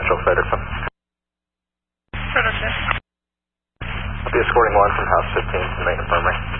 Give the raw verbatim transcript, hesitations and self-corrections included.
Charles Federico. Federico. I'll be escorting one from House fifteen to the main infirmary.